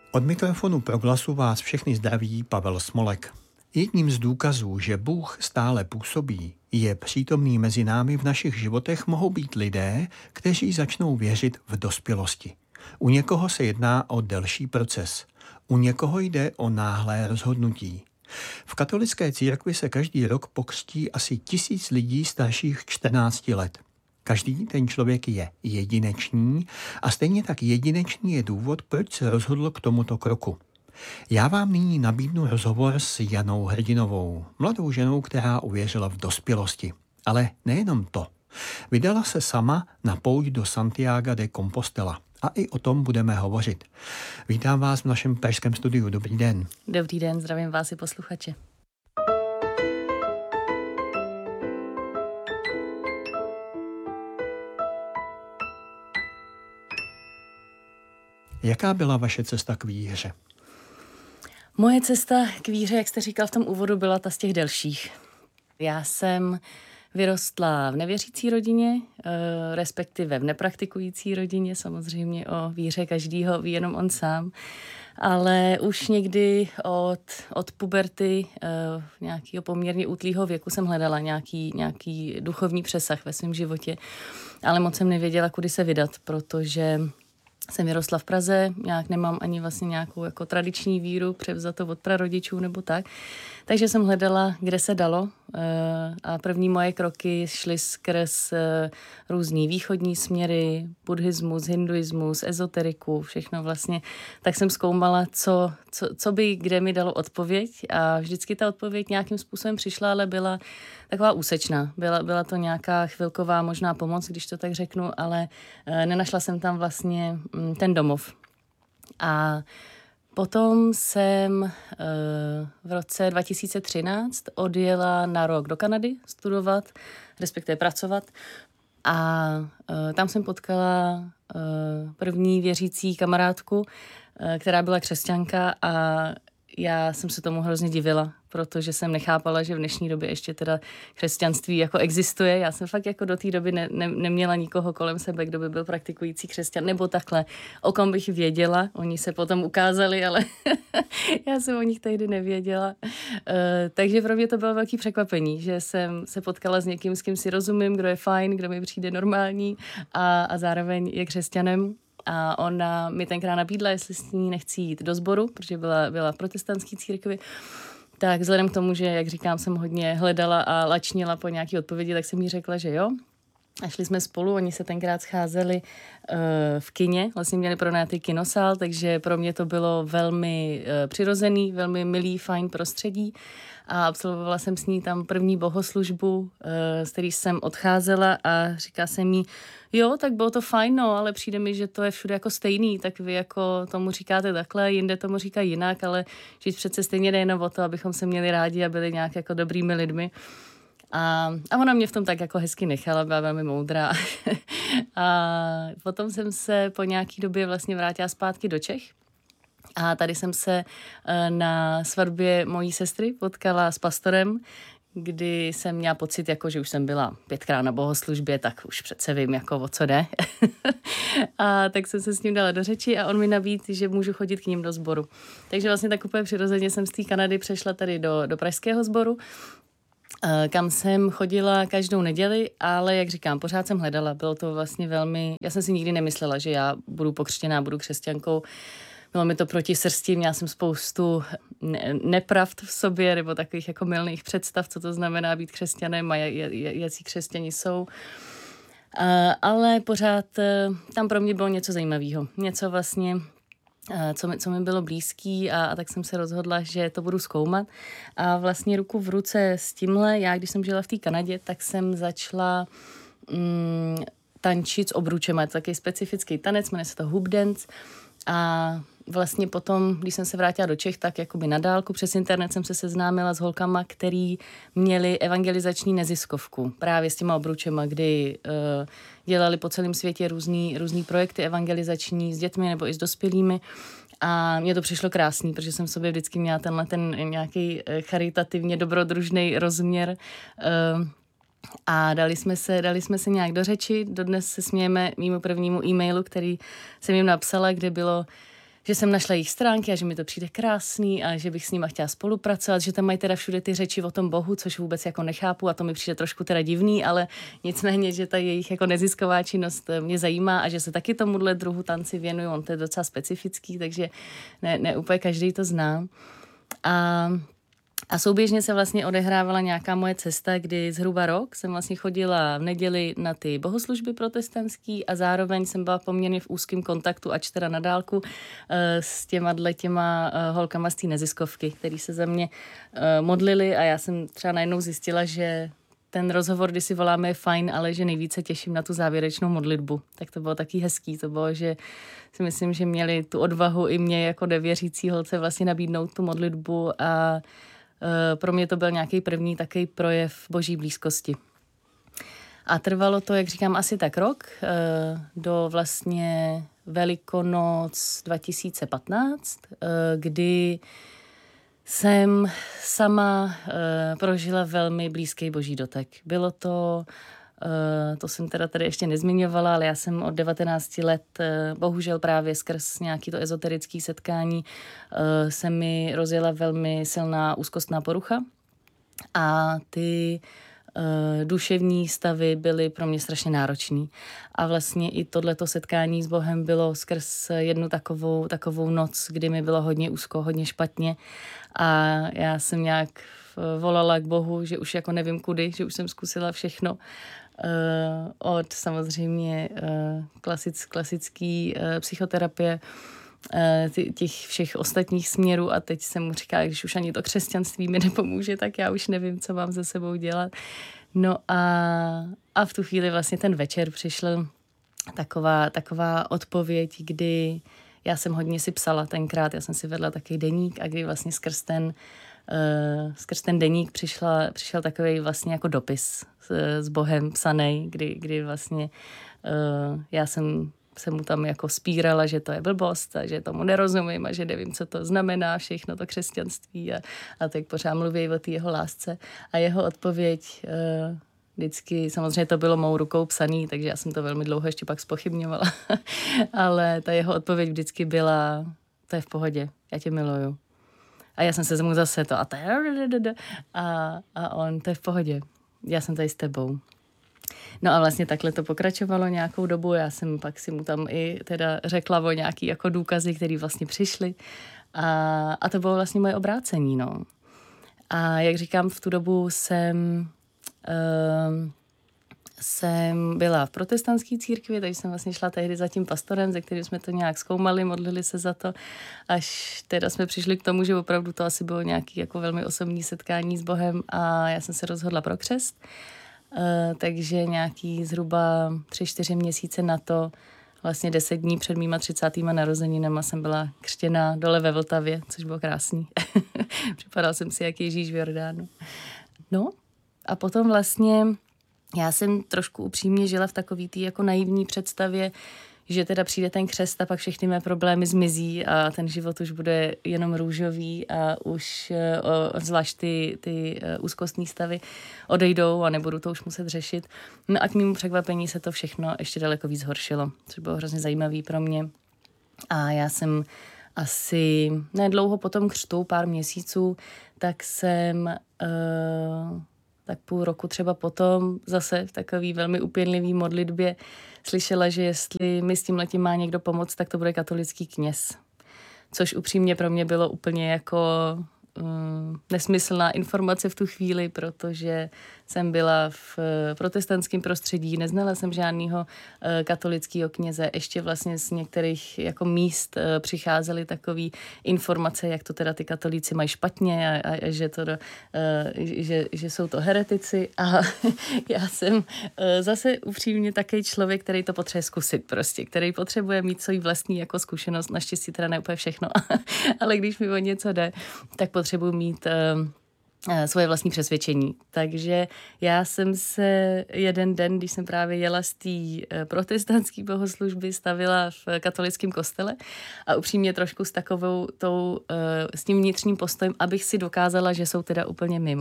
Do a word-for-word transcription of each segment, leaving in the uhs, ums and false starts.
Od mikrofonu Proglasu vás všechny zdraví Pavel Smolek. Jedním z důkazů, že Bůh stále působí, je přítomný mezi námi v našich životech, mohou být lidé, kteří začnou věřit v dospělosti. U někoho se jedná o delší proces, u někoho jde o náhlé rozhodnutí. V katolické církvi se každý rok pokřtí asi tisíc lidí starších čtrnácti let. Každý ten člověk je jedinečný a stejně tak jedinečný je důvod, proč se rozhodl k tomuto kroku. Já vám nyní nabídnu rozhovor s Janou Hrdinovou, mladou ženou, která uvěřila v dospělosti. Ale nejenom to. Vydala se sama na pouť do Santiaga de Compostela. A i o tom budeme hovořit. Vítám vás v našem pražském studiu. Dobrý den. Dobrý den, zdravím vás i posluchače. Jaká byla vaše cesta k víře? Moje cesta k víře, jak jste říkal v tom úvodu, byla ta z těch delších. Já jsem vyrostla v nevěřící rodině, respektive v nepraktikující rodině, samozřejmě o víře každýho ví jenom on sám, ale už někdy od, od puberty nějakého poměrně útlýho věku jsem hledala nějaký, nějaký duchovní přesah ve svém životě, ale moc jsem nevěděla, kudy se vydat, protože jsem vyrostla v Praze, nějak nemám ani vlastně nějakou jako tradiční víru převzatou od prarodičů nebo tak. Takže jsem hledala, kde se dalo a první moje kroky šly skrz různý východní směry, buddhismus, hinduismus, ezoteriku, všechno vlastně. Tak jsem zkoumala, co, co, co by kde mi dalo odpověď a vždycky ta odpověď nějakým způsobem přišla, ale byla taková úsečná. Byla, byla to nějaká chvilková možná pomoc, když to tak řeknu, ale nenašla jsem tam vlastně ten domov. A potom jsem uh, v roce dva tisíce třináct odjela na rok do Kanady studovat, respektive pracovat. A uh, tam jsem potkala uh, první věřící kamarádku, uh, která byla křesťanka a já jsem se tomu hrozně divila, protože jsem nechápala, že v dnešní době ještě teda křesťanství jako existuje. Já jsem fakt jako do té doby ne, ne, neměla nikoho kolem sebe, kdo by byl praktikující křesťan, nebo takhle, o kom bych věděla. Oni se potom ukázali, ale já jsem o nich tehdy nevěděla. Uh, takže pro mě to bylo velké překvapení, že jsem se potkala s někým, s kým si rozumím, kdo je fajn, kdo mi přijde normální a, a zároveň je křesťanem. A ona mi tenkrát nabídla, jestli s ní nechci jít do sboru, protože byla, byla v protestantské církvi. Tak vzhledem k tomu, že, jak říkám, jsem hodně hledala a lačnila po nějaké odpovědi, tak jsem jí řekla, že jo. A šli jsme spolu, oni se tenkrát scházeli uh, v kině, vlastně měli pronajatý kinosál, takže pro mě to bylo velmi uh, přirozený, velmi milý, fajn prostředí. A absolvovala jsem s ní tam první bohoslužbu, uh, z který jsem odcházela a říká se mi, jo, tak bylo to fajn, no, ale přijde mi, že to je všude jako stejný, tak vy jako tomu říkáte takhle, jinde tomu říká jinak, ale žít přece stejně jde jenom o to, abychom se měli rádi a byli nějak jako dobrými lidmi. A, a ona mě v tom tak jako hezky nechala, byla velmi moudrá. A potom jsem se po nějaký době vlastně vrátila zpátky do Čech. A tady jsem se na svatbě mojí sestry potkala s pastorem, kdy jsem měla pocit, jako, že už jsem byla pětkrát na bohoslužbě, tak už přece vím, jako, o co jde. A tak jsem se s ním dala do řeči a on mi nabídl, že můžu chodit k ním do sboru. Takže vlastně tak úplně přirozeně jsem z té Kanady přešla tady do, do pražského sboru, kam jsem chodila každou neděli, ale jak říkám, pořád jsem hledala. Bylo to vlastně velmi, já jsem si nikdy nemyslela, že já budu pokřtěná, budu křesťankou. Bylo mi to proti srsti, měla jsem spoustu ne- nepravd v sobě, nebo takových jako mylných představ, co to znamená být křesťanem a jací křesťani jsou. Ale pořád tam pro mě bylo něco zajímavého. Něco vlastně, co mi, co mi bylo blízký a, a tak jsem se rozhodla, že to budu zkoumat. A vlastně ruku v ruce s tímhle, já když jsem žila v té Kanadě, tak jsem začala mm, tančit s obručema. Je to takový specifický tanec, jmenuje se to hoop dance. A vlastně potom, když jsem se vrátila do Čech, tak jakoby na dálku přes internet jsem se seznámila s holkama, který měli evangelizační neziskovku právě s těma obručema, kdy uh, dělali po celém světě různý, různý projekty evangelizační s dětmi nebo i s dospělými. A mně to přišlo krásný, protože jsem v sobě vždycky měla tenhle ten nějaký charitativně dobrodružný rozměr. Uh, A dali jsme, se, dali jsme se nějak do řeči. Dodnes se smějeme mýmu prvnímu e-mailu, který jsem jim napsala, kde bylo že jsem našla jejich stránky a že mi to přijde krásný a že bych s nima chtěla spolupracovat, že tam mají teda všude ty řeči o tom Bohu, což vůbec jako nechápu a to mi přijde trošku teda divný, ale nicméně, že ta jejich jako nezisková činnost mě zajímá a že se taky tomuhle druhu tanci věnuju, on to je docela specifický, takže ne, ne úplně každý to zná. A A souběžně se vlastně odehrávala nějaká moje cesta, kdy zhruba rok jsem vlastně chodila v neděli na ty bohoslužby protestantský a zároveň jsem byla poměrně v úzkém kontaktu, ač teda na dálku, s těma dle těma holkama z té neziskovky, který se za mě modlili a já jsem třeba najednou zjistila, že ten rozhovor, kdy si voláme, je fajn, ale že nejvíce těším na tu závěrečnou modlitbu. Tak to bylo taky hezký. To bylo, že si myslím, že měli tu odvahu i mě jako nevěřící holce vlastně nabídnout tu modlitbu a pro mě to byl nějaký první takový projev boží blízkosti. A trvalo to, jak říkám, asi tak rok, do vlastně Velikonoc dva tisíce patnáct, kdy jsem sama prožila velmi blízký boží dotek. Bylo to, to jsem teda tady ještě nezmiňovala, ale já jsem od devatenácti let, bohužel právě skrz nějaký to ezoterický setkání, se mi rozjela velmi silná úzkostná porucha a ty duševní stavy byly pro mě strašně náročný. A vlastně i tohleto setkání s Bohem bylo skrz jednu takovou, takovou noc, kdy mi bylo hodně úzko, hodně špatně a já jsem nějak volala k Bohu, že už jako nevím kudy, že už jsem zkusila všechno. Uh, od samozřejmě uh, klasic, klasický uh, psychoterapie, uh, těch všech ostatních směrů a teď jsem mu říkala, když už ani to křesťanství mi nepomůže, tak já už nevím, co mám se sebou dělat. No a, a v tu chvíli vlastně ten večer přišel taková, taková odpověď, kdy já jsem hodně si psala tenkrát, já jsem si vedla takový deník a kdy vlastně skrz ten Uh, skrz ten deník přišla, přišel takový vlastně jako dopis s, s Bohem psanej, kdy, kdy vlastně uh, já jsem se mu tam jako spírala, že to je blbost a že tomu nerozumím a že nevím, co to znamená všechno to křesťanství a, a tak pořád mluví o té jeho lásce a jeho odpověď uh, vždycky, samozřejmě to bylo mou rukou psaný, takže já jsem to velmi dlouho ještě pak zpochybňovala, ale ta jeho odpověď vždycky byla, to je v pohodě, já tě miluju. A já jsem se mu zase to a, ta, a, a on, to je v pohodě, já jsem tady s tebou. No a vlastně takhle to pokračovalo nějakou dobu, já jsem pak si mu tam i teda řekla o nějaký jako důkazy, které vlastně přišly a, a to bylo vlastně moje obrácení, no. A jak říkám, v tu dobu jsem... Uh, jsem byla v protestantské církvi, takže jsem vlastně šla tehdy za tím pastorem, ze kterým jsme to nějak zkoumali, modlili se za to, až teda jsme přišli k tomu, že opravdu to asi bylo nějaké jako velmi osobní setkání s Bohem a já jsem se rozhodla pro křest. Uh, takže nějaký zhruba tři, čtyři měsíce na to, vlastně deset dní před mýma třicátýma narozeninama jsem byla křtěná dole ve Vltavě, což bylo krásný. Připadal jsem si jak Ježíš v Jordánu. No a potom vlastně já jsem trošku upřímně žila v takový tý jako naivní představě, že teda přijde ten křest a pak všechny mé problémy zmizí a ten život už bude jenom růžový a už o, zvlášť ty, ty úzkostní stavy odejdou a nebudu to už muset řešit. No a k mému překvapení se to všechno ještě daleko víc zhoršilo, což bylo hrozně zajímavý pro mě. A já jsem asi nedlouho po tom křtu, pár měsíců, tak jsem... Uh, tak půl roku třeba potom zase v takový velmi upěnlivý modlitbě slyšela, že jestli mi s tímhletím má někdo pomoct, tak to bude katolický kněz. Což upřímně pro mě bylo úplně jako um, nesmyslná informace v tu chvíli, protože jsem byla v protestantském prostředí, neznala jsem žádného uh, katolického kněze. Ještě vlastně z některých jako míst uh, přicházely takové informace, jak to teda ty katolíci mají špatně a, a, a že, to, uh, že, že jsou to heretici. A já jsem uh, zase upřímně takový člověk, který to potřebuje zkusit prostě, který potřebuje mít svůj vlastní jako zkušenost, naštěstí teda ne úplně všechno, ale když mi o něco jde, tak potřebuji mít... Uh, svoje vlastní přesvědčení. Takže já jsem se jeden den, když jsem právě jela z té protestantské bohoslužby, stavila v katolickém kostele a upřímně trošku s takovou tou, s tím vnitřním postojem, abych si dokázala, že jsou teda úplně mimo.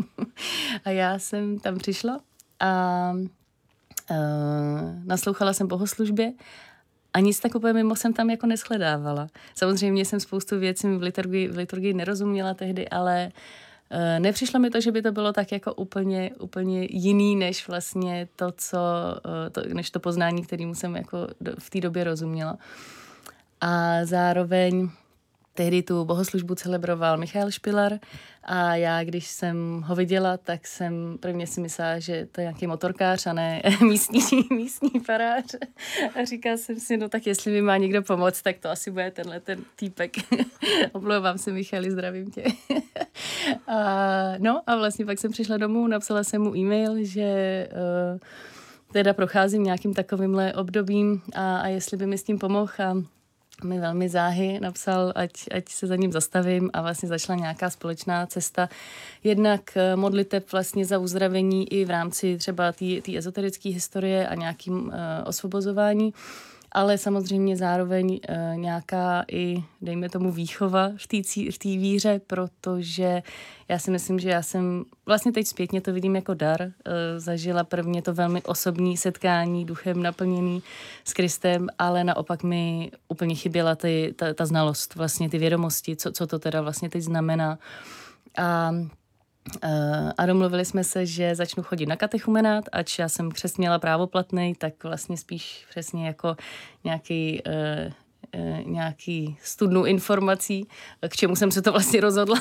A já jsem tam přišla a naslouchala jsem bohoslužbě A nic tak úplně mimo jsem tam jako neshledávala. Samozřejmě jsem spoustu věcí v liturgii, v liturgii nerozuměla tehdy, ale uh, nepřišlo mi to, že by to bylo tak jako úplně, úplně jiný, než vlastně to, co, uh, to, než to poznání, kterému jsem jako do, v té době rozuměla. A zároveň tehdy tu bohoslužbu celebroval Michal Špilar a já, když jsem ho viděla, tak jsem prvně si myslela, že to je nějaký motorkář a ne místní, místní farář. A říkala jsem si, no tak jestli mi má někdo pomoct, tak to asi bude tenhle ten týpek. Omlouvám se, Michali, zdravím tě. A, no a vlastně pak jsem přišla domů, napsala jsem mu e-mail, že uh, teda procházím nějakým takovýmhle obdobím a, a jestli by mi s tím pomohl a mi velmi záhy napsal, ať, ať se za ním zastavím a vlastně začala nějaká společná cesta. Jednak modliteb vlastně za uzdravení i v rámci třeba té ezoterické historie a nějakým uh, osvobozování, ale samozřejmě zároveň uh, nějaká i, dejme tomu, výchova v té v té víře, protože já si myslím, že já jsem vlastně teď zpětně to vidím jako dar. Uh, zažila prvně to velmi osobní setkání, duchem naplněný s Kristem, ale naopak mi úplně chyběla ty, ta, ta znalost, vlastně ty vědomosti, co, co to teda vlastně teď znamená. A A domluvili jsme se, že začnu chodit na katechumenát, ač já jsem křesťaněla právoplatnej, tak vlastně spíš přesně jako nějaký, uh, uh, nějaký studnu informací, k čemu jsem se to vlastně rozhodla.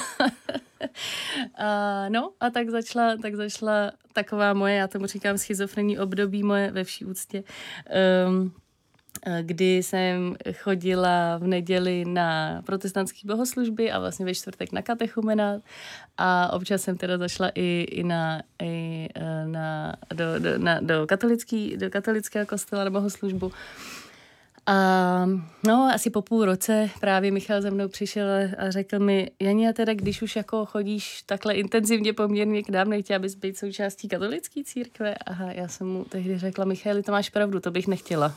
a, no a tak začala, tak začala taková moje, já tomu říkám schizofrenní období moje ve vší úctě, um, kdy jsem chodila v neděli na protestantské bohoslužby a vlastně ve čtvrtek na katechumenát a občas jsem teda zašla i, i, na, i na, do, do, na, do, katolický, do katolického kostela na bohoslužbu. A no, asi po půl roce právě Michal za mnou přišel a řekl mi, Jani, a teda když už jako chodíš takhle intenzivně poměrně k nám, nechtěla bys být součástí katolické církve? Aha, já jsem mu tehdy řekla, Michali, to máš pravdu, to bych nechtěla.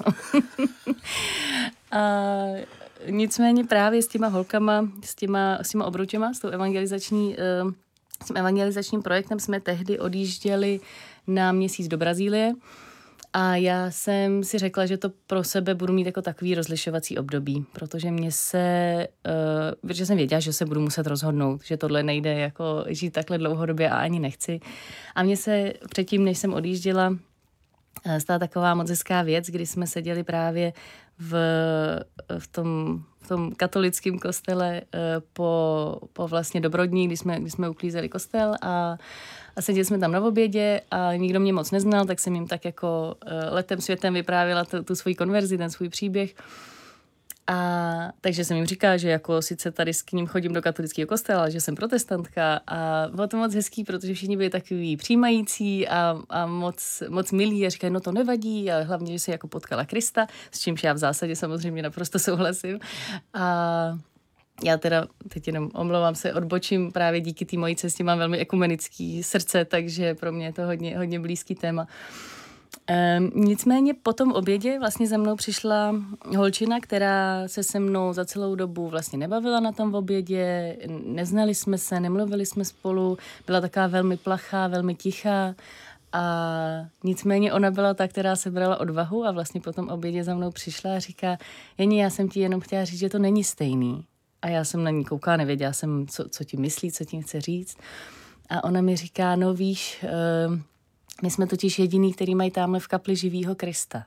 A nicméně právě s těma holkama, s těma, s těma obručema, s tou evangelizační, s tím evangelizačním projektem jsme tehdy odjížděli na měsíc do Brazílie. A já jsem si řekla, že to pro sebe budu mít jako takový rozlišovací období, protože mě se, uh, protože jsem věděla, že se budu muset rozhodnout, že tohle nejde jako žít takhle dlouhodobě a ani nechci. A mně se předtím, než jsem odjížděla, stala taková moc hezká věc, kdy jsme seděli právě v, v tom, v tom katolickém kostele uh, po, po vlastně Dobrodní, kdy jsme, kdy jsme uklízeli kostel a A seděli jsme tam na obědě a nikdo mě moc neznal, tak jsem jim tak jako letem světem vyprávěla tu, tu svoji konverzi, ten svůj příběh. A takže jsem jim říkala, že jako sice tady s k ním chodím do katolického kostela, že jsem protestantka a bylo to moc hezký, protože všichni byli takový přijímající a, a moc, moc milí a říkají, no to nevadí, ale hlavně, že se jako potkala Krista, s čímž já v zásadě samozřejmě naprosto souhlasím. A já teda, teď jenom omlouvám se, odbočím, právě díky té mojí cestě mám velmi ekumenický srdce, takže pro mě je to hodně, hodně blízký téma. Um, nicméně po tom obědě vlastně za mnou přišla holčina, která se se mnou za celou dobu vlastně nebavila na tom obědě, neznali jsme se, nemluvili jsme spolu, byla taková velmi plachá, velmi tichá a nicméně ona byla ta, která se brala odvahu a vlastně po tom obědě za mnou přišla a říká, Jeni, já jsem ti jenom chtěla říct, že to není stejný. A já jsem na ní koukala, nevěděla jsem, co, co ti myslí, co ti chce říct. A ona mi říká, no víš, uh, my jsme totiž jediný, který mají tamhle v kapli živýho Krista.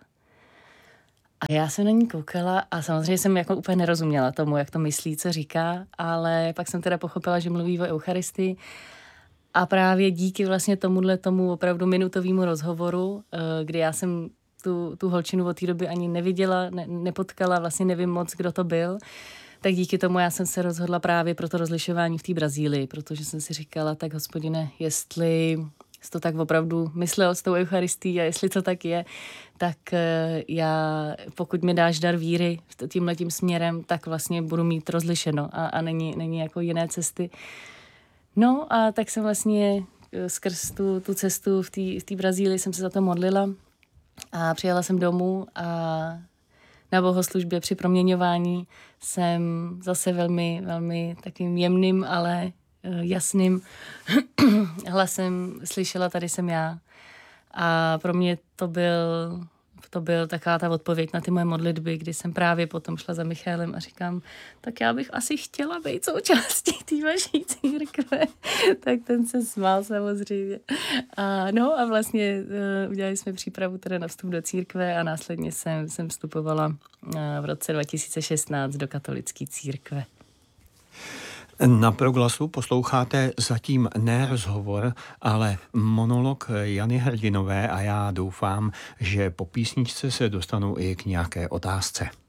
A já jsem na ní koukala a samozřejmě jsem jako úplně nerozuměla tomu, jak to myslí, co říká, ale pak jsem teda pochopila, že mluví o Eucharistii. A právě díky vlastně tomuhle tomu opravdu minutovému rozhovoru, uh, kdy já jsem tu, tu holčinu od té doby ani neviděla, ne, nepotkala, vlastně nevím moc, kdo to byl, tak díky tomu já jsem se rozhodla právě pro to rozlišování v té Brazílii, protože jsem si říkala, tak Hospodine, jestli jsi to tak opravdu myslel s tou Eucharistií a jestli to tak je, tak já, pokud mi dáš dar víry tímhletím směrem, tak vlastně budu mít rozlišeno a, a není, není jako jiné cesty. No a tak jsem vlastně skrz tu, tu cestu v té v Brazílii jsem se za to modlila a přijela jsem domů a na bohoslužbě při proměňování jsem zase velmi, velmi takým jemným, ale jasným hlasem slyšela, tady jsem já. A pro mě to byl to byl taková ta odpověď na ty moje modlitby, kdy jsem právě potom šla za Michaelem a říkám, tak já bych asi chtěla být součástí té vaší církve. Tak ten se smál samozřejmě. A no a vlastně uh, udělali jsme přípravu teda na vstup do církve a následně jsem, jsem vstupovala uh, v roce dva tisíce šestnáct do katolické církve. Na Proglasu posloucháte zatím ne rozhovor, ale monolog Jany Hrdinové a já doufám, že po písničce se dostanu i k nějaké otázce.